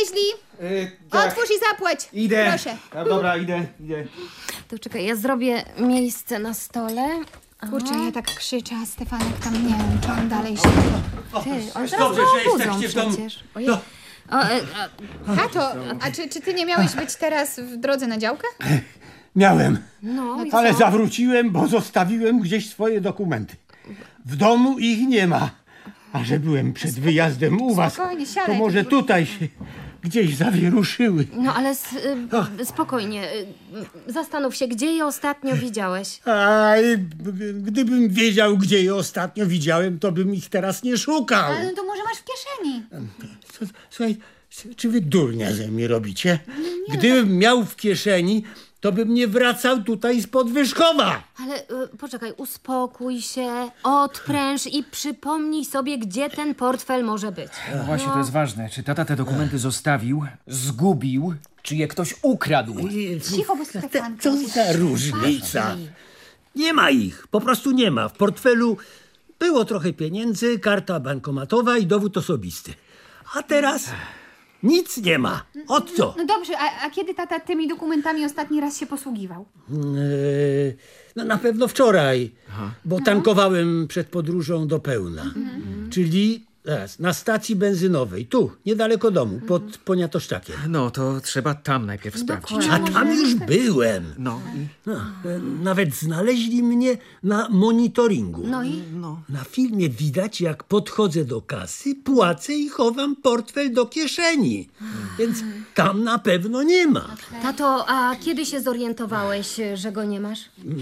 znaleźli? Tak. Otwórz i zapłać. Idę. Proszę. No, dobra, idę. To czekaj, ja zrobię miejsce na stole. Kurczę, ja tak krzyczę, a Stefanek tam nie wiem, czy on dalej śpi. Ty, on zaraz dobrze, że go obudzą jesteście w domu. przecież. Ojej. No. Tato, a czy ty nie miałeś być teraz w drodze na działkę? Miałem, No, i ale co? zawróciłem, bo zostawiłem gdzieś swoje dokumenty. W domu ich nie ma. A że byłem przed wyjazdem u was, Spokojnie, to siadaj. może tutaj się gdzieś zawieruszyły. No ale spokojnie, zastanów się, gdzie je ostatnio widziałeś? A gdybym wiedział, gdzie je ostatnio widziałem, to bym ich teraz nie szukał. Ale no to może masz w kieszeni. Słuchaj, czy wy durnia ze mnie robicie? Gdybym miał w kieszeni, to bym nie wracał tutaj spod Wyszkowa. Ale poczekaj, uspokój się, odpręż i przypomnij sobie, gdzie ten portfel może być. No właśnie, to jest ważne. Czy tata te dokumenty zostawił, zgubił, czy je ktoś ukradł? Cicho, bo Stefanek... Co za różnica? Nie ma ich, po prostu nie ma. W portfelu było trochę pieniędzy, karta bankomatowa i dowód osobisty. A teraz nic nie ma. Od co? No dobrze, a kiedy tata tymi dokumentami ostatni raz się posługiwał? No na pewno wczoraj, bo tankowałem przed podróżą do pełna. Czyli zaraz, na stacji benzynowej, tu, niedaleko domu, pod Poniatoszczakiem. No, to trzeba tam najpierw sprawdzić. A tam już byłem. No i... No, nawet znaleźli mnie na monitoringu. No i? Na filmie widać, jak podchodzę do kasy, płacę i chowam portfel do kieszeni. Więc tam na pewno nie ma. Tato, a kiedy się zorientowałeś, że go nie masz?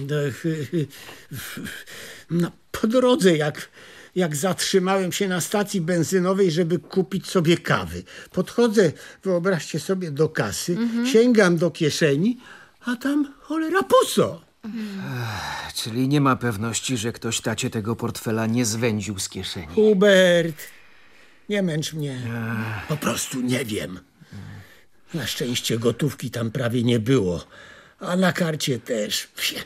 No, po drodze, jak zatrzymałem się na stacji benzynowej, żeby kupić sobie kawy. Podchodzę, wyobraźcie sobie, do kasy, sięgam do kieszeni, a tam cholera pusto. Czyli nie ma pewności, że ktoś tacie tego portfela nie zwędził z kieszeni. Hubert, nie męcz mnie. Po prostu nie wiem. Na szczęście gotówki tam prawie nie było, a na karcie też.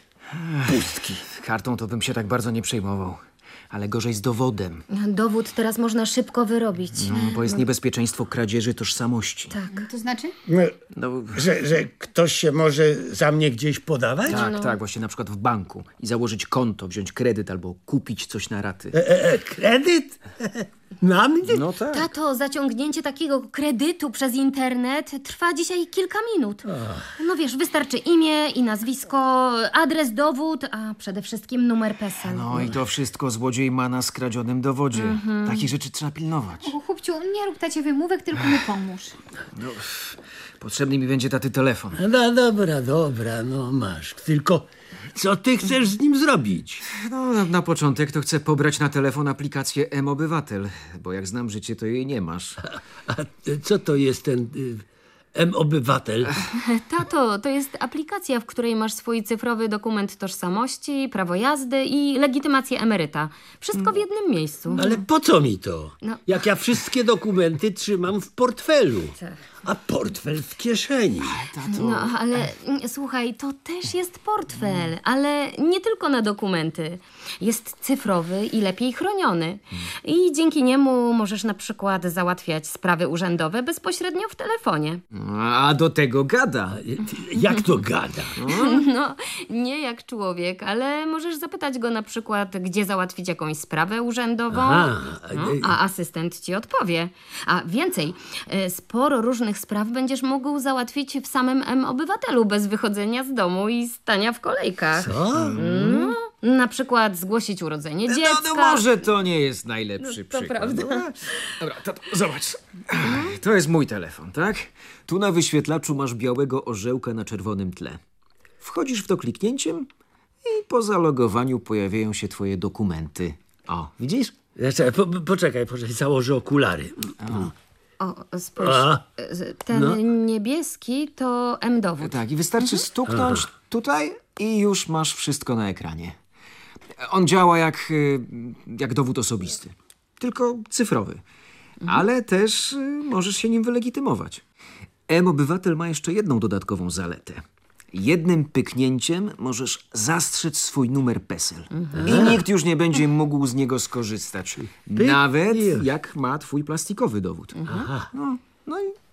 Pustki. Kartą to bym się tak bardzo nie przejmował. Ale gorzej z dowodem. Dowód teraz można szybko wyrobić. No, bo jest niebezpieczeństwo kradzieży tożsamości. Tak. To znaczy? No, Że ktoś się może za mnie gdzieś podawać? tak, właśnie na przykład w banku. I założyć konto, wziąć kredyt albo kupić coś na raty. Kredyt? Na mnie? No tak. Tato, zaciągnięcie takiego kredytu przez internet trwa dzisiaj kilka minut. No wiesz, wystarczy imię i nazwisko, adres, dowód, a przede wszystkim numer PESEL. No i to wszystko złodziej ma na skradzionym dowodzie. Takich rzeczy trzeba pilnować. Chłopciu, nie rób tacie wymówek, tylko mu pomóż. No, potrzebny mi będzie taty telefon. No dobra, no masz. Tylko co ty chcesz z nim zrobić? No, na początek to chcę pobrać na telefon aplikację M-Obywatel, bo jak znam życie, to jej nie masz. A co to jest ten M-Obywatel? Tato, to jest aplikacja, w której masz swój cyfrowy dokument tożsamości, prawo jazdy i legitymację emeryta. Wszystko w jednym miejscu. Ale po co mi to? No. Jak ja wszystkie dokumenty trzymam w portfelu, Tak. a portfel w kieszeni. No, ale słuchaj, to też jest portfel, ale nie tylko na dokumenty. Jest cyfrowy i lepiej chroniony. I dzięki niemu możesz na przykład załatwiać sprawy urzędowe bezpośrednio w telefonie. A do tego gada. Jak to gada? No, nie jak człowiek, ale możesz zapytać go na przykład, gdzie załatwić jakąś sprawę urzędową, a asystent ci odpowie. A więcej, sporo różnych spraw będziesz mógł załatwić w samym M-Obywatelu bez wychodzenia z domu i stania w kolejkach. Co? No, na przykład zgłosić urodzenie dziecka. No może to nie jest najlepszy to przykład. prawda. Dobra, tato, zobacz. To jest mój telefon, tak? Tu na wyświetlaczu masz białego orzełka na czerwonym tle. Wchodzisz w to kliknięciem i po zalogowaniu pojawiają się twoje dokumenty. O, widzisz? Poczekaj, założę okulary. O, spójrz, ten niebieski to M-dowód. Tak, i wystarczy stuknąć tutaj i już masz wszystko na ekranie. On działa jak dowód osobisty, tylko cyfrowy. Ale też możesz się nim wylegitymować. M-Obywatel ma jeszcze jedną dodatkową zaletę. Jednym pyknięciem możesz zastrzec swój numer PESEL. I nikt już nie będzie mógł z niego skorzystać. Nawet jak ma twój plastikowy dowód. No i